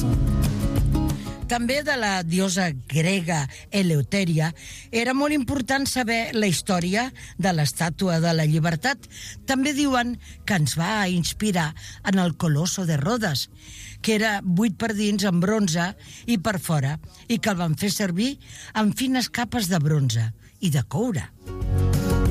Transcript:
També de la diosa grega Eleuteria era molt important saber la història de l'estàtua de la llibertat. També diuen que ens va inspirar en el Colosso de Rodes, que era buit per dins en bronze i per fora, i que el van fer servir amb fines capes de bronze i de coure.